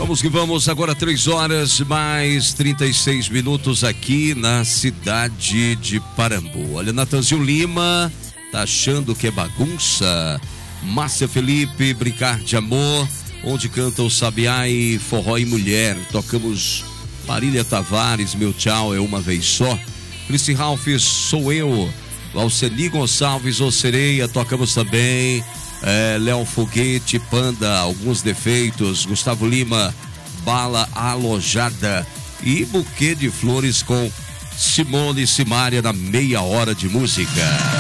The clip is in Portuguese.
Vamos que vamos, agora 3 horas mais 36 minutos aqui na cidade de Parambu. Olha, Natanzinho Lima tá achando que é bagunça. Márcia Felipe, Brincar de Amor, onde canta o Sabiá e Forró e Mulher. Tocamos Marília Tavares, Meu Tchau é Uma Vez Só. Chrissy Ralph, Sou Eu. Alceni Gonçalves, Ô Sereia, tocamos também. Léo Foguete, Panda, Alguns Defeitos. Gustavo Lima, Bala Alojada. E Buquê de Flores com Simone e Simária na meia hora de música.